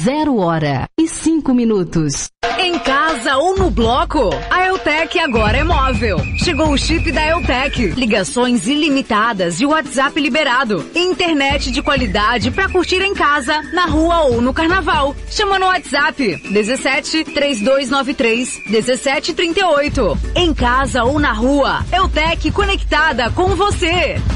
0h05. Em casa ou no bloco, a Eutec agora é móvel. Chegou o chip da Eutec. Ligações ilimitadas e WhatsApp liberado. Internet de qualidade pra curtir em casa, na rua ou no carnaval. Chama no WhatsApp 17 3293 1738. Em casa ou na rua, Eutec conectada com você.